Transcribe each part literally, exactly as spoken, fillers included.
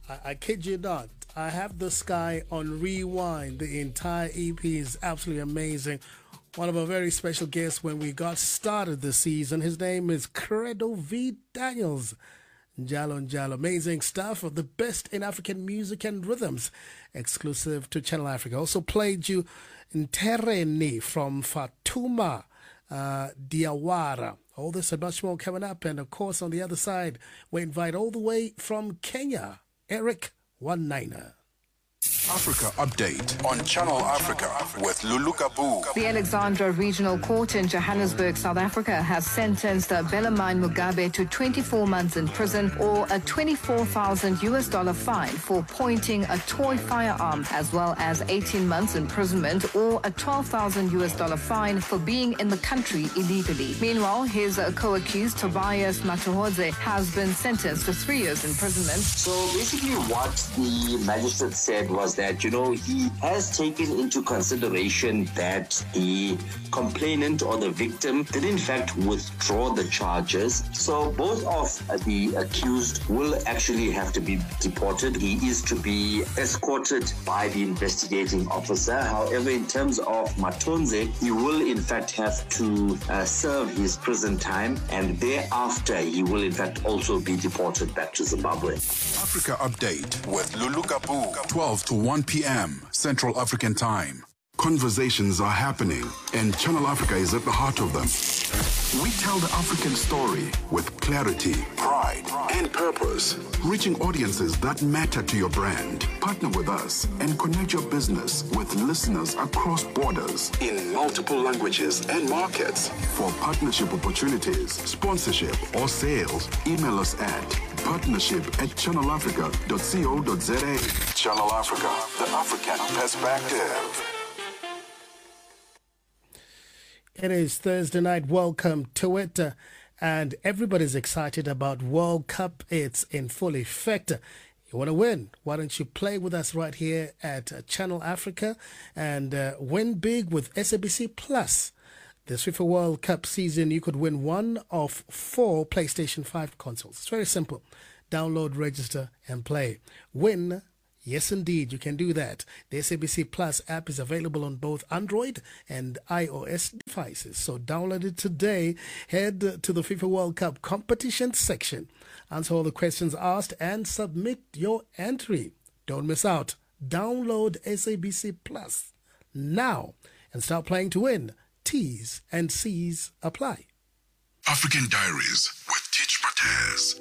I, I kid you not. I have the sky on rewind. The entire E P is absolutely amazing. One of our very special guests when we got started this season. His name is Credo V. Daniels. Njalo Njalo. Amazing stuff of the best in African music and rhythms. Exclusive to Channel Africa. Also played you Ntereni from Fatuma uh, Diawara. All this and much more coming up. And of course, on the other side, we invite all the way from Kenya, Eric Wanaina. Africa Update on Channel Africa with Lulu Gabu. The Alexandra Regional Court in Johannesburg, South Africa, has sentenced Bellarmine Mugabe to twenty-four months in prison or a twenty-four thousand U S dollar fine for pointing a toy firearm, as well as eighteen months imprisonment or a twelve thousand U S dollar fine for being in the country illegally. Meanwhile, his co-accused Tobias Matuhodze has been sentenced to three years imprisonment. So basically what the magistrate said was that, you know, he has taken into consideration that the complainant or the victim did in fact withdraw the charges. So both of the accused will actually have to be deported. He is to be escorted by the investigating officer. However, in terms of Matonze, he will in fact have to uh, serve his prison time, and thereafter he will in fact also be deported back to Zimbabwe. Africa Update with Lulu Gabu, twelve to one p.m. Central African Time. Conversations are happening, and Channel Africa is at the heart of them. We tell the African story with clarity, pride, and purpose, reaching audiences that matter to your brand. Partner with us and connect your business with listeners across borders in multiple languages and markets. For partnership opportunities, sponsorship, or sales, email us at partnership at channelafrica dot co dot za. Channel Africa, the African perspective. It is Thursday night. Welcome to it. Uh, and everybody's excited about World Cup. It's in full effect. You want to win? Why don't you play with us right here at uh, Channel Africa and uh, win big with S A B C Plus. This FIFA World Cup season, you could win one of four PlayStation five consoles. It's very simple. Download, register, and play. Win. Yes, indeed, you can do that. The S A B C Plus app is available on both Android and iOS devices. So download it today. Head to the FIFA World Cup competition section. Answer all the questions asked and submit your entry. Don't miss out. Download S A B C Plus now and start playing to win. T's and C's apply. African Diaries with Teach Mataz.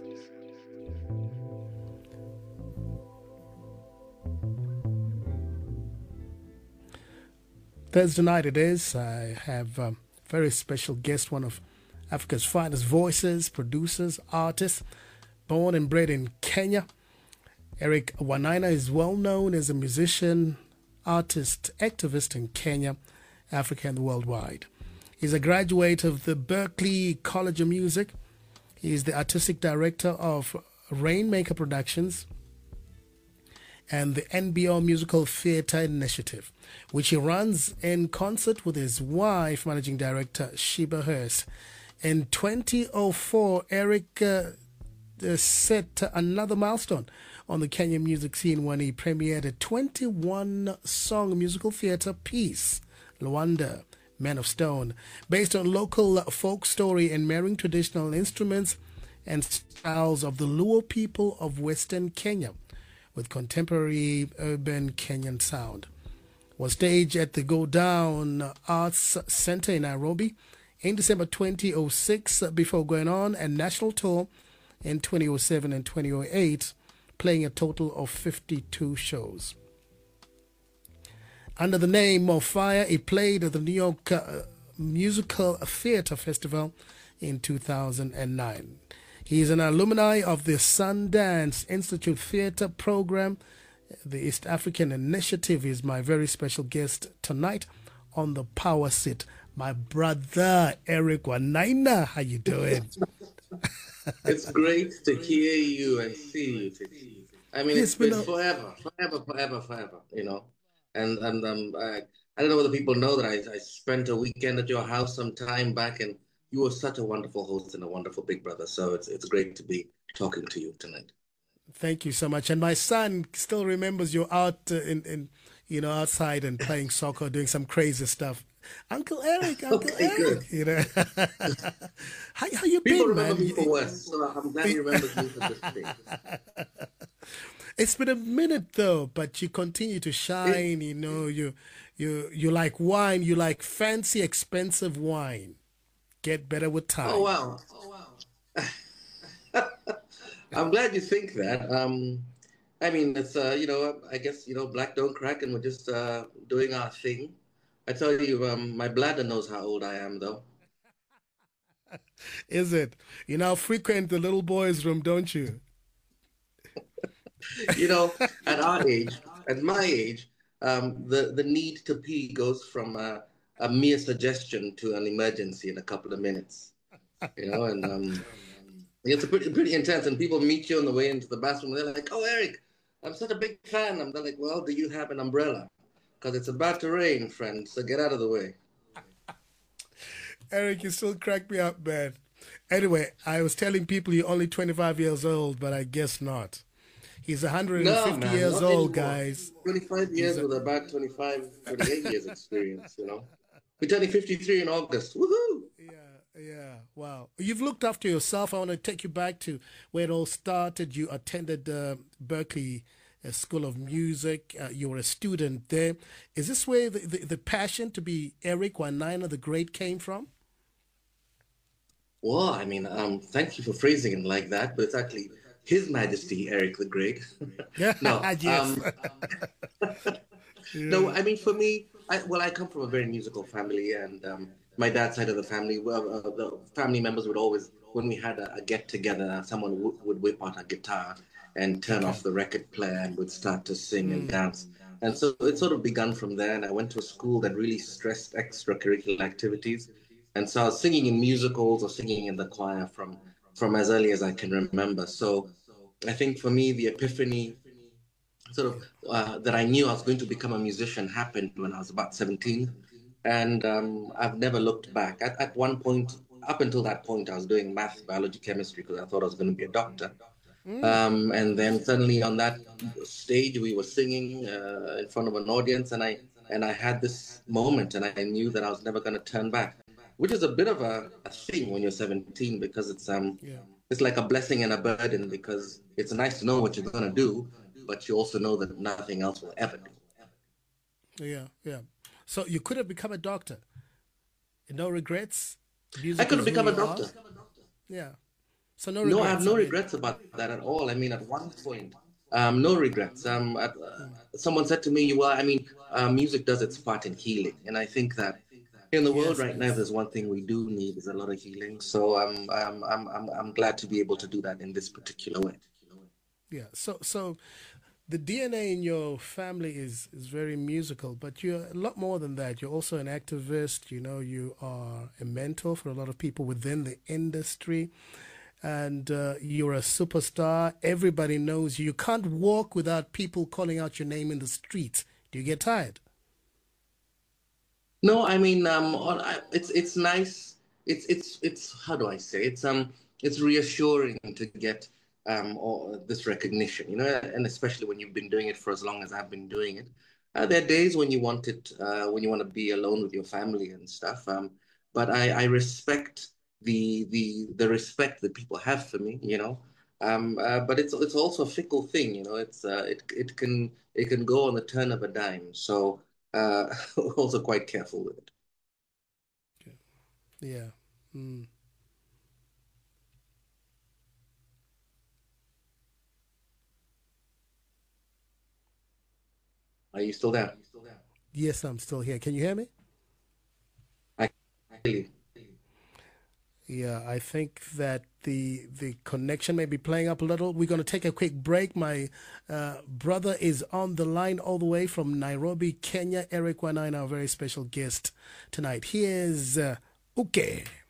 Thursday night it is. I have a very special guest, one of Africa's finest voices, producers, artists, born and bred in Kenya. Eric Wanaina is well known as a musician, artist, activist in Kenya, Africa, and worldwide. He's a graduate of the Berklee College of Music. He is the artistic director of Rainmaker Productions and the N B O Musical Theatre Initiative, which he runs in concert with his wife, managing director Sheba Hurst. In twenty oh four, Eric uh, uh, set another milestone on the Kenyan music scene when he premiered a twenty-one song musical theatre piece, Luanda, Man of Stone, based on local folk story and marrying traditional instruments and styles of the Luo people of Western Kenya with contemporary urban Kenyan sound. Was staged at the Go Down Arts Center in Nairobi in December twenty oh six before going on a national tour in twenty oh seven and twenty oh eight, playing a total of fifty-two shows. Under the name of Fire, he played at the New York uh, Musical Theatre Festival in two thousand nine. He is an alumni of the Sundance Institute Theatre Program. The East African Initiative is my very special guest tonight on the Power Sit. My brother, Eric Wanaina, how you doing? It's great to hear you and see you. I mean, it's, it's been, been a... forever, forever, forever, forever, you know. And and um, I, I don't know whether people know that I, I spent a weekend at your house some time back, and you were such a wonderful host and a wonderful big brother. So it's it's great to be talking to you tonight. Thank you so much. And my son still remembers you out uh, in, in, you know, outside and playing soccer, doing some crazy stuff. Uncle Eric, Uncle Okay, Eric, good. you know. how, how you People been, remember man? me for worse, so I'm glad he remembers me for this thing. It's been a minute though, but you continue to shine. You know, you you you like wine. You like fancy, expensive wine. Get better with time. Oh wow! Oh wow! I'm glad you think that. Um, I mean, it's uh, you know, I guess you know, black don't crack, and we're just uh, doing our thing. I tell you, um, my bladder knows how old I am, though. Is it? You now frequent the little boys' room, don't you? You know, at our age, at my age, um, the the need to pee goes from a, a mere suggestion to an emergency in a couple of minutes. You know, and um, it's a pretty pretty intense. And people meet you on the way into the bathroom. They're like, "Oh, Eric, I'm such a big fan." I'm they're like, "Well, do you have an umbrella? Because it's about to rain, friend. So get out of the way." Eric, you still crack me up, man. Anyway, I was telling people you're only twenty-five years old, but I guess not. He's one hundred fifty No, man, years not old, anymore. guys. twenty-five years a- with about twenty-five, twenty-eight years experience, you know. We're turning fifty-three in August. Woohoo! Yeah, yeah, wow. You've looked after yourself. I want to take you back to where it all started. You attended uh, Berkeley uh, School of Music. Uh, you were a student there. Is this where the, the, the passion to be Eric Wainaina the Great came from? Well, I mean, um, thank you for phrasing it like that, but it's actually His Majesty Eric the Great. Yeah, No, yes. um, no, I mean, for me, I, well, I come from a very musical family, and um, my dad's side of the family, well, uh, the family members would always, when we had a, a get together, someone w- would whip out a guitar and turn off the record player and would start to sing and dance. And so it sort of begun from there. And I went to a school that really stressed extracurricular activities. And so I was singing in musicals or singing in the choir from, from as early as I can remember. So I think for me, the epiphany sort of uh, that I knew I was going to become a musician happened when I was about seventeen. And um, I've never looked back. At, at one point, up until that point, I was doing math, biology, chemistry because I thought I was going to be a doctor. Um, and then suddenly on that stage, we were singing uh, in front of an audience, and I and I had this moment, and I knew that I was never going to turn back, which is a bit of a, a thing when you're seventeen because it's um Yeah. it's like a blessing and a burden because it's nice to know what you're going to do, but you also know that nothing else will ever do. Yeah, yeah. So you could have become a doctor. No regrets? Music I could have is who become a you are? doctor. Yeah. So no regrets. No, I have no I mean, regrets about that at all. I mean, at one point, um, no regrets. Um, at, uh, someone said to me, "Well, I mean, uh, music does its part in healing," and I think that in the world Yes, right now, if there's one thing we do need is a lot of healing. So I'm, I'm, I'm, I'm, I'm glad to be able to do that in this particular way. Yeah. So so the D N A in your family is is very musical, but you're a lot more than that. You're also an activist. You know, you are a mentor for a lot of people within the industry. And uh, you're a superstar. Everybody knows you. You can't walk without people calling out your name in the streets. Do you get tired? No, I mean, um, on- I- it's it's nice. It's it's it's how do I say? It's um it's reassuring to get um all this recognition, you know, and especially when you've been doing it for as long as I've been doing it. Uh, there are days when you want it, uh, when you want to be alone with your family and stuff. Um, but I I respect the the the respect that people have for me, you know. Um, uh, but it's it's also a fickle thing, you know. It's uh, it it can it can go on the turn of a dime. So uh, also quite careful with it. Yeah. Mm. Are you still there? Yes, I'm still here. Can you hear me? I really. Yeah, I think that the the connection may be playing up a little. We're going to take a quick break. My uh, brother is on the line all the way from Nairobi, Kenya. Eric Wainaina, our very special guest tonight. Here's uh, Uke.